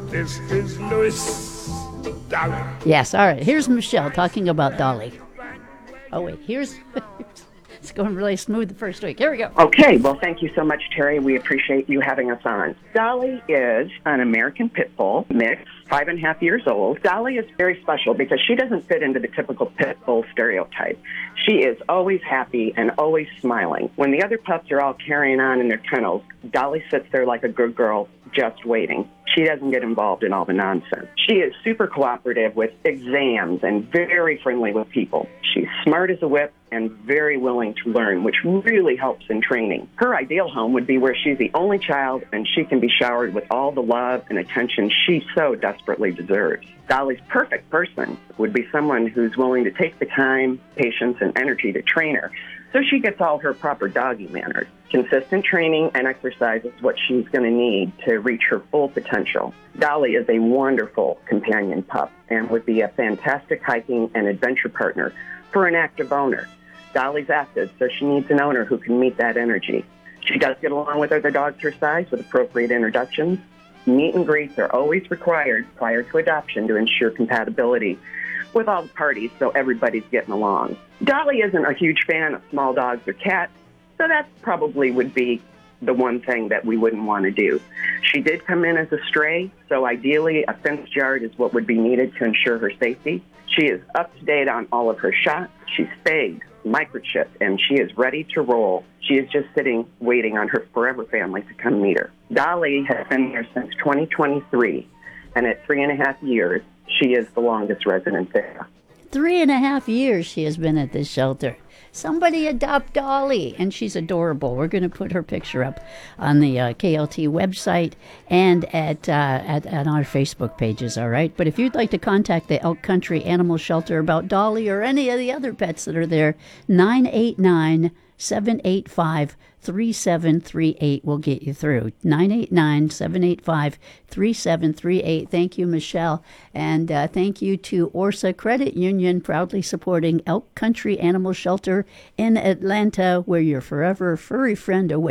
This is Louis. Dolly. Yes, all right. Here's Michelle talking about Dolly. Oh, wait, here's... It's going really smooth the first week. Here we go. Okay, well, thank you so much, Terry. We appreciate you having us on. Dolly is an American Pit Bull mix, 5.5 years old. Dolly is very special because she doesn't fit into the typical Pit Bull stereotype. She is always happy and always smiling. When the other pups are all carrying on in their kennels, Dolly sits there like a good girl, just waiting. She doesn't get involved in all the nonsense. She is super cooperative with exams and very friendly with people. She's smart as a whip and very willing to learn, which really helps in training. Her ideal home would be where she's the only child and she can be showered with all the love and attention she so desperately deserves. Dolly's perfect person would be someone who's willing to take the time, patience, and energy to train her, so she gets all her proper doggy manners. Consistent training and exercise is what she's going to need to reach her full potential. Dolly is a wonderful companion pup and would be a fantastic hiking and adventure partner for an active owner. Dolly's active, so she needs an owner who can meet that energy. She does get along with other dogs her size with appropriate introductions. Meet and greets are always required prior to adoption to ensure compatibility with all the parties, so everybody's getting along. Dolly isn't a huge fan of small dogs or cats, so that probably would be the one thing that we wouldn't want to do. She did come in as a stray, so ideally a fenced yard is what would be needed to ensure her safety. She is up to date on all of her shots. She's spayed, microchipped, and she is ready to roll. She is just sitting, waiting on her forever family to come meet her. Dolly has been here since 2023, and at 3.5 years, she is the longest resident there. 3.5 years she has been at this shelter. Somebody adopt Dolly, and she's adorable. We're going to put her picture up on the KLT website and at our Facebook pages, all right? But if you'd like to contact the Elk Country Animal Shelter about Dolly or any of the other pets that are there, 989-785-3738 will get you through. 989-785-3738. Thank you, Michelle. And thank you to Orsa Credit Union, proudly supporting Elk Country Animal Shelter in Atlanta, where your forever furry friend awaits.